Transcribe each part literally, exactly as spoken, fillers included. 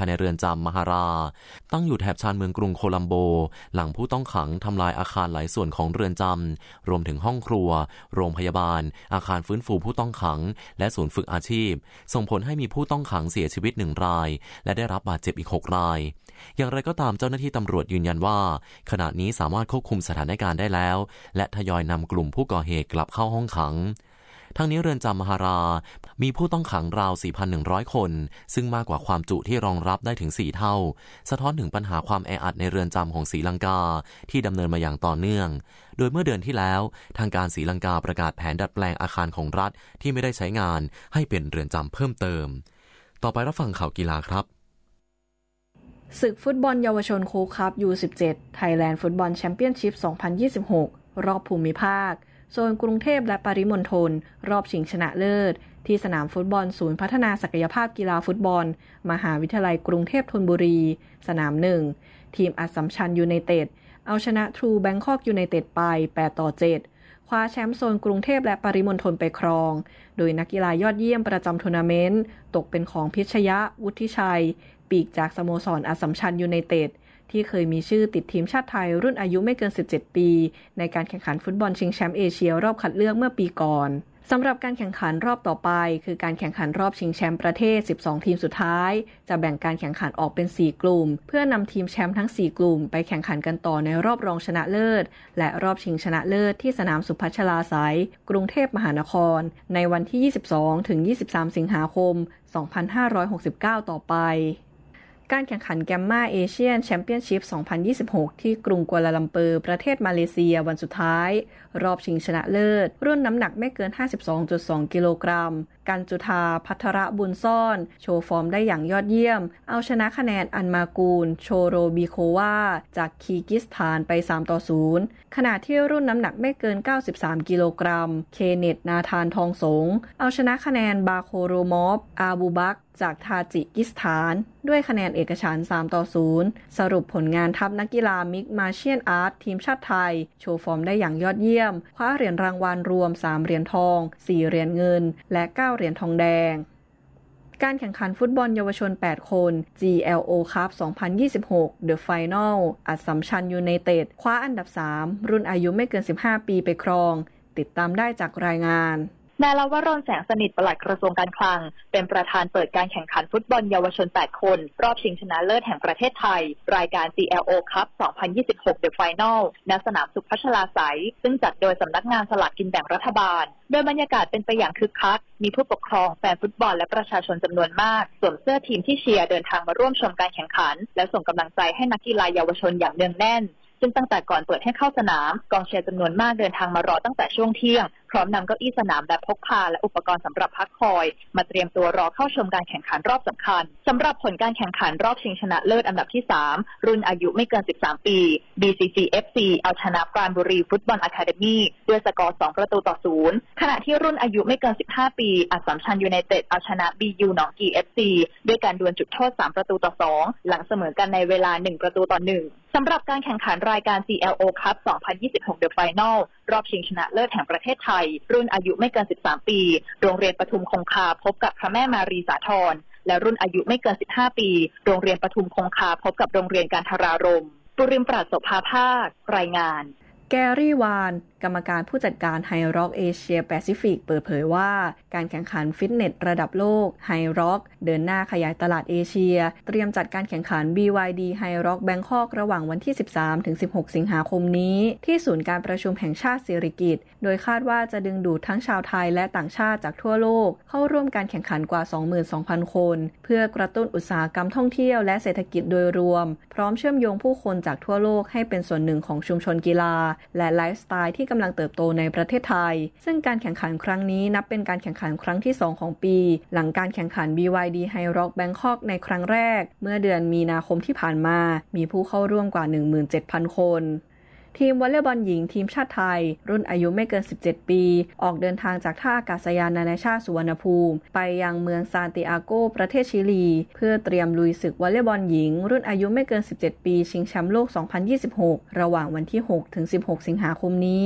ายในเรือนจำมหาราตั้งอยู่แถบชานเมืองกรุงโคลัมโบหลังผู้ต้องขังทำลายอาคารหลายส่วนของเรือนจำรวมถึงห้องครัวโรงพยาบาลอาคารฟื้นฟูผู้ต้องขังและศูนย์ฝึกอาชีพส่งผลให้มีผู้ต้องขังเสียชีวิตหนึ่งรายและได้รับบาดเจ็บอีกหกรายอย่างไรก็ตามเจ้าหน้าที่ตำรวจยืนยันว่าขณะนี้สามารถควบคุมสถานการณ์ได้แล้วและทยอยนำกลุ่มผู้ก่อเหตุกลับเข้าห้องขังทั้งนี้เรือนจำมหารามีผู้ต้องขังราว สี่พันหนึ่งร้อย คนซึ่งมากกว่าความจุที่รองรับได้ถึงสี่เท่าสะท้อนถึงปัญหาความแออัดในเรือนจำของศรีลังกาที่ดำเนินมาอย่างต่อเนื่องโดยเมื่อเดือนที่แล้วทางการศรีลังกาประกาศแผนดัดแปลงอาคารของรัฐที่ไม่ได้ใช้งานให้เป็นเรือนจำเพิ่มเติมต่อไปรับฟังข่าวกีฬาครับศึกฟุตบอลเยาวชนโค้กคัพ ยู สิบเจ็ด Thailand Football Championship สองพันยี่สิบหก รอบภูมิภาคโซนกรุงเทพและปริมณฑลรอบชิงชนะเลิศที่สนามฟุตบอลศูนย์พัฒนาศักยภาพกีฬาฟุตบอลมหาวิทยาลัยกรุงเทพธนบุรีสนามหนึ่งทีมอัสสัมชัญยูไนเต็ดเอาชนะทรูแบงคอกยูไนเต็ดไปแปดต่อเจ็ดคว้าแชมป์โซนกรุงเทพและปริมณฑลไปครองโดยนักกีฬายอดเยี่ยมประจำทัวร์นาเมนต์ตกเป็นของพิชยะวุฒิชัยปีกจากสโมสรอัสสัมชัญยูไนเต็ดที่เคยมีชื่อติดทีมชาติไทยรุ่นอายุไม่เกินสิบเจ็ดปีในการแข่งขันฟุตบอลชิงแชมป์เอเชียรอบคัดเลือกเมื่อปีก่อนสำหรับการแข่งขันรอบต่อไปคือการแข่งขันรอบชิงแชมป์ประเทศสิบสองทีมสุดท้ายจะแบ่งการแข่งขันออกเป็นสี่กลุ่มเพื่อนำทีมแชมป์ทั้งสี่กลุ่มไปแข่งขันกันต่อในรอบรองชนะเลิศและรอบชิงชนะเลิศที่สนามสุพัชลาไสยกรุงเทพมหานครในวันที่ยี่สิบสองถึงยี่สิบสามสิงหาคมสองพันห้าร้อยหกสิบเก้าต่อไปการแข่งขันแกมมาเอเชียนแชมเปี้ยนชิพ สองพันยี่สิบหก ที่กรุงกัวลาลัมเปอร์ประเทศมาเลเซียวันสุดท้ายรอบชิงชนะเลิศรุ่นน้ำหนักไม่เกิน ห้าสิบสองจุดสอง กิโลกรัมกันจุธาภัทรบุญซ่อนโชว์ฟอร์มได้อย่างยอดเยี่ยมเอาชนะคะแนนอันมากูลโชโรบีโควาจากคีร์กิสถานไปสามต่อศูนย์ขณะที่รุ่นน้ำหนักไม่เกินเก้าสิบสามกิโลกรัมเคเนตนาธานทองสงเอาชนะคะแนนบาโคโรมอฟอาบูบักจากทาจิกิสถานด้วยคะแนนเอกฉันท์สามต่อศูนย์สรุปผลงานทัพนักกีฬามิกมาเชียนอาร์ตทีมชาติไทยโชว์ฟอร์มได้อย่างยอดเยี่ยมคว้าเหรียญรางวัลรวมสามเหรียญทองสี่เหรียญเงินและเก้าเหรียญทองแดงการแข่งขันฟุตบอลเยาวชนแปดคน จี แอล โอ Cup สองพันยี่สิบหก The Final อัสสัมชัญยูไนเต็ดคว้าอันดับสามรุ่นอายุไม่เกินสิบห้าปีไปครองติดตามได้จากรายงานนายลวรนแสงสนิทปลัดกระทรวงการคลังเป็นประธานเปิดการแข่งขันฟุตบอลเยาวชนแปดคนรอบชิงชนะเลิศแห่งประเทศไทยรายการ จี แอล โอ Cup สองพันยี่สิบหก The Final ณ สนามสุพัชลาไสยซึ่งจัดโดยสำนักงานสลากกินแบ่งรัฐบาลโดยบรรยากาศเป็นไปอย่างคึกคักมีผู้ปกครองแฟนฟุตบอลและประชาชนจำนวนมากสวมเสื้อทีมที่เชียร์เดินทางมาร่วมชมการแข่งขันและส่งกำลังใจให้นักกีฬาเยาวชนอย่างเนืองแน่นซึ่งตั้งแต่ก่อนเปิดให้เข้าสนามกองเชียร์จำนวนมากเดินทางมารอตั้งแต่ช่วงเที่ยงพร้อมนำเก้าอี้สนามแบบพกพาและอุปกรณ์สำหรับพักคอยมาเตรียมตัวรอเข้าชมการแข่งขันรอบสำคัญสำหรับผลการแข่งขันรอบชิงชนะเลิศอันดับที่สามรุ่นอายุไม่เกินสิบสามปี บี ซี ซี เอฟ ซี เอาชนะปราณบุรีฟุตบอลอะคาเดมี่ด้วยสกอร์สองประตูต่อศูนย์ขณะที่รุ่นอายุไม่เกินสิบห้าปีอัสสัมชัญยูไนเต็ดเอาชนะ บี ยู หนองกี่ เอฟ ซี ด้วยการดวลจุดโทษสามประตูต่อสองหลังเสมอกันในเวลาหนึ่งประตูต่อหนึ่งสำหรับการแข่งขันรายการ จี แอล โอ Cup สองพันยี่สิบหก The Final รอบชิงชนะเลิศแห่งประเทศไทยรุ่นอายุไม่เกินสิบสามปีโรงเรียนปทุมคงคาพบกับพระแม่มารีสาธรและรุ่นอายุไม่เกินสิบห้าปีโรงเรียนปทุมคงคาพบกับโรงเรียนการทรารมปุริมปราศโสภาภาครายงานแกรี่วานกรรมการผู้จัดการไฮร็อกเอเชียแปซิฟิกเปิดเผยว่าการแข่งขันฟิตเนสระดับโลกไฮร็อกเดินหน้าขยายตลาดเอเชียเตรียมจัดการแข่งขัน บี วาย ดี High Rock Bangkok ระหว่างวันที่ สิบสามถึงสิบหก สิงหาคมนี้ที่ศูนย์การประชุมแห่งชาติสิริกิติ์โดยคาดว่าจะดึงดูดทั้งชาวไทยและต่างชาติจากทั่วโลกเข้าร่วมการแข่งขันกว่า สองหมื่นสองพัน คนเพื่อกระตุ้นอุตสาหกรรมท่องเที่ยวและเศรษฐกิจโดยรวมพร้อมเชื่อมโยงผู้คนจากทั่วโลกให้เป็นส่วนหนึ่งของชุมชนกีฬาและไลฟ์สไตล์ที่กำลังเติบโตในประเทศไทยซึ่งการแข่งขันครั้งนี้นับเป็นการแข่งขันครั้งที่สองของปีหลังการแข่งขัน บี วาย ดี High Rock Bangkok ในครั้งแรกเมื่อเดือนมีนาคมที่ผ่านมามีผู้เข้าร่วมกว่า หนึ่งหมื่นเจ็ดพัน คนทีมวอลเลย์บอลหญิงทีมชาติไทยรุ่นอายุไม่เกินสิบเจ็ดปีออกเดินทางจากท่าอากาศยานนานาชาติสุวรรณภูมิไปยังเมืองซานติอาโกประเทศชิลีเพื่อเตรียมลุยศึกวอลเลย์บอลหญิงรุ่นอายุไม่เกินสิบเจ็ดปีชิงแชมป์โลกสองพันยี่สิบหกระหว่างวันที่หกถึงสิบหกสิงหาคมนี้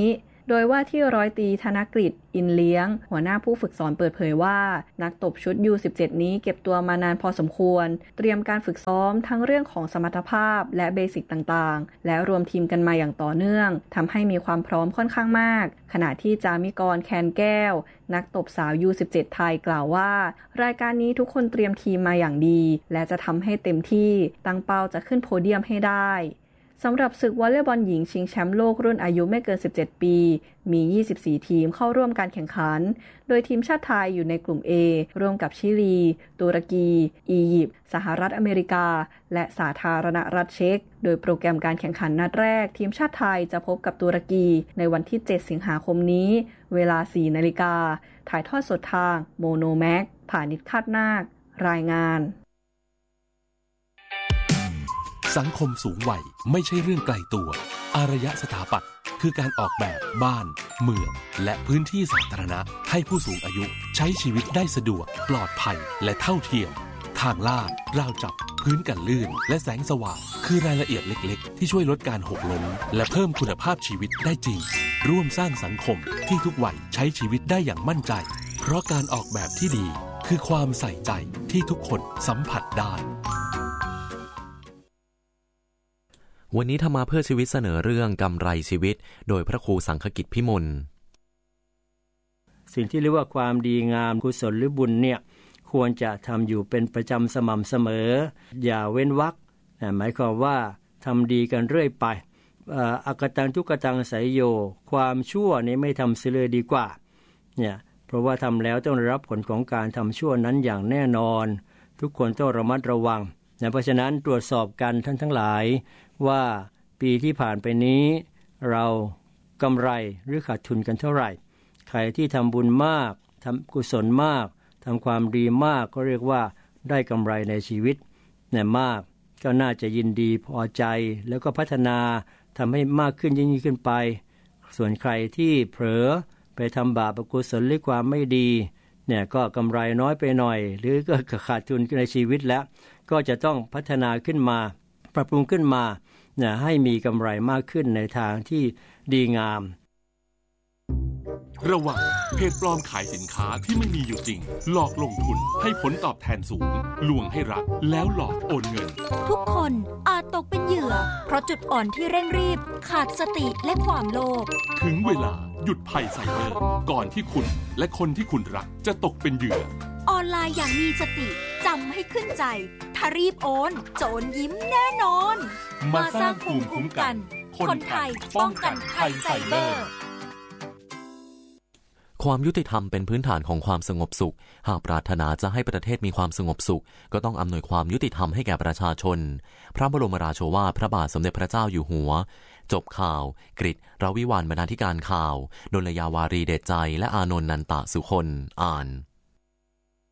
โดยว่าที่ร้อยตรีธนกฤษอินเลี้ยงหัวหน้าผู้ฝึกสอนเปิดเผยว่านักตบชุด ยู สิบเจ็ด นี้เก็บตัวมานานพอสมควรเตรียมการฝึกซ้อมทั้งเรื่องของสมรรถภาพและเบสิกต่างๆและรวมทีมกันมาอย่างต่อเนื่องทำให้มีความพร้อมค่อนข้างมากขณะที่จามิกรแคนแก้วนักตบสาว ยู สิบเจ็ด ไทยกล่าวว่ารายการนี้ทุกคนเตรียมทีมมาอย่างดีและจะทำให้เต็มที่ตั้งเป้าจะขึ้นโพเดียมให้ได้สำหรับศึกวอลเลย์บอลหญิงชิงแชมป์โลกรุ่นอายุไม่เกินสิบเจ็ดปีมียี่สิบสี่ทีมเข้าร่วมการแข่งขันโดยทีมชาติไทยอยู่ในกลุ่ม A ร่วมกับชิลีตุรกีอียิปต์สหรัฐอเมริกาและสาธารณรัฐเช็กโดยโปรแกรมการแข่งขันนัดแรกทีมชาติไทยจะพบกับตุรกีในวันที่เจ็ดสิงหาคมนี้เวลา สี่นาฬิกาถ่ายทอดสดทางโมโนแม็กผานิชคาดนาครายงานสังคมสูงวัยไม่ใช่เรื่องไกลตัวอารยสถาปัตย์คือการออกแบบบ้านเมืองและพื้นที่สาธารณะให้ผู้สูงอายุใช้ชีวิตได้สะดวกปลอดภัยและเท่าเทียมทางลาดราวจับพื้นกันลื่นและแสงสว่างคือรายละเอียดเล็กๆที่ช่วยลดการหกล้มและเพิ่มคุณภาพชีวิตได้จริงร่วมสร้างสังคมที่ทุกวัยใช้ชีวิตได้อย่างมั่นใจเพราะการออกแบบที่ดีคือความใส่ใจที่ทุกคนสัมผัสได้วันนี้ธรรมาเพื่อชีวิตเสนอเรื่องกำไรชีวิตโดยพระครูสังฆกิจพิมลสิ่งที่เรียกว่าความดีงามกุศลหรือบุญเนี่ยควรจะทำอยู่เป็นประจำสม่ำเสมออย่าเว้นวรรคหมายความว่าทำดีกันเรื่อยไปอักตังทุกตังไสยโยความชั่วนี้ไม่ทำเสียเลยดีกว่าเนี่ยเพราะว่าทำแล้วต้องได้รับผลของการทำชั่วนั้นอย่างแน่นอนทุกคนต้องระมัดระวังนะเพราะฉะนั้นตรวจสอบกันท่านทั้งหลายว่าปีที่ผ่านไปนี้เรากำไรหรือขาดทุนกันเท่าไหร่ใครที่ทำบุญมากทำกุศลมากทำความดีมากก็เรียกว่าได้กำไรในชีวิตเนี่ยมากก็น่าจะยินดีพอใจแล้วก็พัฒนาทำให้มากขึ้นยิ่งขึ้นไปส่วนใครที่เผลอไปทำบาปอกุศลหรือความไม่ดีเนี่ยก็กำไรน้อยไปหน่อยหรือก็ขาดทุนในชีวิตแล้วก็จะต้องพัฒนาขึ้นมาปรับปรุงขึ้นมาเนี่ยให้มีกำไรมากขึ้นในทางที่ดีงามระวังเพจปลอมขายสินค้าที่ไม่มีอยู่จริงหลอกลงทุนให้ผลตอบแทนสูงลวงให้รักแล้วหลอกโอนเงินทุกคนอาจตกเป็นเหยื่อเพราะจุดอ่อนที่เร่งรีบขาดสติและความโลภถึงเวลาหยุดภัยไซเบอร์ก่อนที่คุณและคนที่คุณรักจะตกเป็นเหยื่อออนไลน์อย่างมีสติจำให้ขึ้นใจถ้ารีบโอนโจรยิ้มแน่นอนมาสร้างภูมิคุ้มกันคนไทยป้องกันภัยไซเบอร์ความยุติธรรมเป็นพื้นฐานของความสงบสุขหากปรารถนาจะให้ประเทศมีความสงบสุขก็ต้องอำนวยความยุติธรรมให้แก่ประชาชนพระบรมราโชวาทพระบาทสมเด็จพระเจ้าอยู่หัวจบข่าวกฤษรวิวรรณบรรณาธิการข่าวดลยาวารีเดชใจและอานนท์นันตะสุคนอ่าน